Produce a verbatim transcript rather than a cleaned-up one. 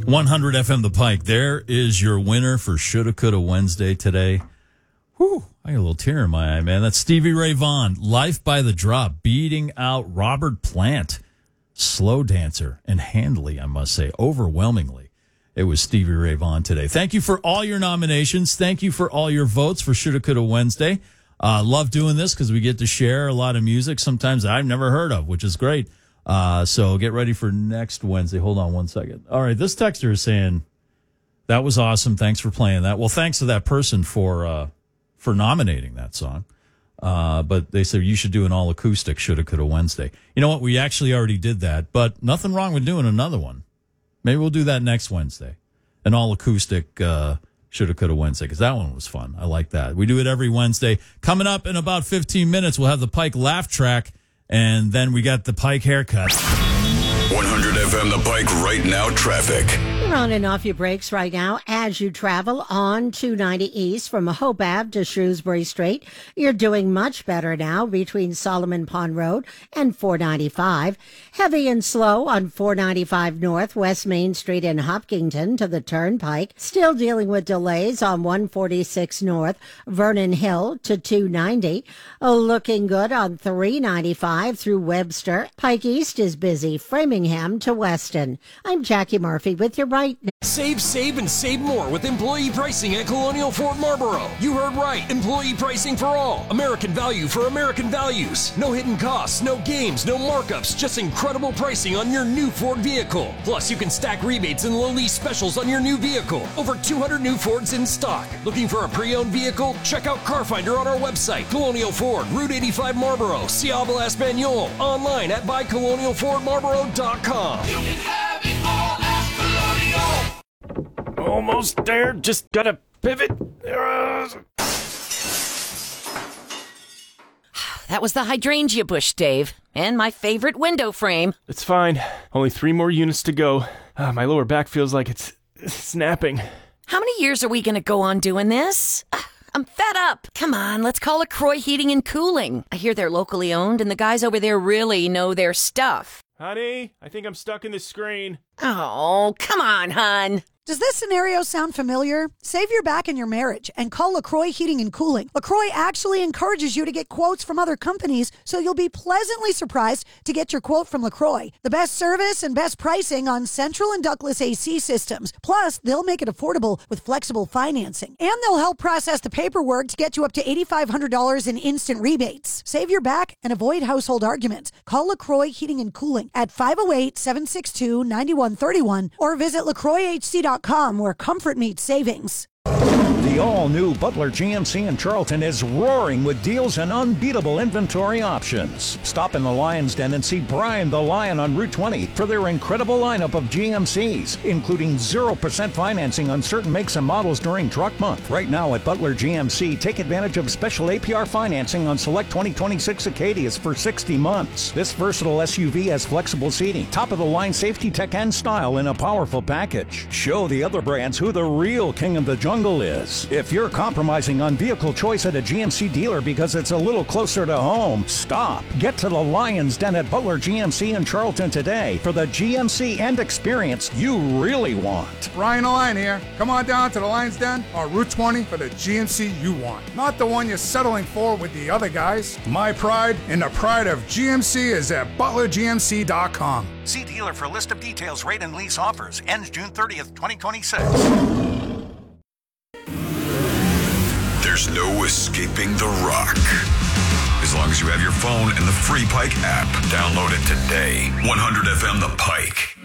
one hundred F M The Pike. There is your winner for Shoulda Coulda Wednesday today. Whew, I got a little tear in my eye, man. That's Stevie Ray Vaughan, Life by the Drop, beating out Robert Plant, Slow Dancer, and handily, I must say, overwhelmingly. It was Stevie Ray Vaughan today. Thank you for all your nominations. Thank you for all your votes for Shoulda Coulda Wednesday. Uh, love doing this because we get to share a lot of music sometimes I've never heard of, which is great. Uh, so get ready for next Wednesday. Hold on one second. All right, this texter is saying, that was awesome. Thanks for playing that. Well, thanks to that person for uh, for nominating that song. Uh, but they said you should do an all acoustic Shoulda Coulda Wednesday. You know what? We actually already did that, but nothing wrong with doing another one. Maybe we'll do that next Wednesday, an all acoustic uh, Shoulda Coulda Wednesday, because that one was fun. I like that. We do it every Wednesday. Coming up in about fifteen minutes, we'll have the Pike laugh track, and then we got the Pike haircut. one hundred F M The Pike right now traffic. You're on and off your brakes right now as you travel on two ninety East from Hope Ave to Shrewsbury Street. You're doing much better now between Solomon Pond Road and four ninety-five. Heavy and slow on four ninety-five North, West Main Street in Hopkinton to the Turnpike. Still dealing with delays on one forty-six North, Vernon Hill to two ninety. Oh, looking good on three ninety-five through Webster. Pike East is busy, Framingham to Weston. I'm Jackie Murphy with your right now. Save, save, and save more with employee pricing at Colonial Ford Marlboro. You heard right. Employee pricing for all. American value for American values. No hidden costs, no games, no markups, just incredible pricing on your new Ford vehicle. Plus, you can stack rebates and low lease specials on your new vehicle. Over two hundred new Fords in stock. Looking for a pre-owned vehicle? Check out Car Finder on our website. Colonial Ford, Route eighty-five Marlboro, Ciabla Español. Online at buy colonial ford marlboro dot com. You can have it all at Colonial. Almost there. Just gotta pivot. That was the hydrangea bush, Dave, and my favorite window frame. It's fine. Only three more units to go. Uh, my lower back feels like it's snapping. How many years are we going to go on doing this? Uh, I'm fed up. Come on, let's call LaCroix Heating and Cooling. I hear they're locally owned, and the guys over there really know their stuff. Honey, I think I'm stuck in this screen. Oh, come on, hon. Does this scenario sound familiar? Save your back in your marriage and call LaCroix Heating and Cooling. LaCroix actually encourages you to get quotes from other companies, so you'll be pleasantly surprised to get your quote from LaCroix. The best service and best pricing on central and ductless A C systems. Plus, they'll make it affordable with flexible financing. And they'll help process the paperwork to get you up to eight thousand five hundred dollars in instant rebates. Save your back and avoid household arguments. Call LaCroix Heating and Cooling at five oh eight, seven six two, nine one three one or visit lacroix h c dot com where comfort meets savings. The all-new Butler G M C in Charlton is roaring with deals and unbeatable inventory options. Stop in the Lion's Den and see Brian the Lion on Route twenty for their incredible lineup of G M Cs, including zero percent financing on certain makes and models during Truck Month. Right now at Butler G M C, take advantage of special A P R financing on select twenty twenty-six Acadias for sixty months. This versatile S U V has flexible seating, top-of-the-line safety tech and style in a powerful package. Show the other brands who the real king of the jungle is. If you're compromising on vehicle choice at a G M C dealer because it's a little closer to home, stop. Get to the Lion's Den at Butler G M C in Charlton today for the G M C and experience you really want. Brian the Lion here. Come on down to the Lion's Den on Route twenty for the G M C you want. Not the one you're settling for with the other guys. My pride and the pride of G M C is at butler g m c dot com. See dealer for list of details, rate and lease offers. Ends June thirtieth, twenty twenty-six. There's no escaping the rock. As long as you have your phone and the free Pike app, download it today. one hundred F M The Pike.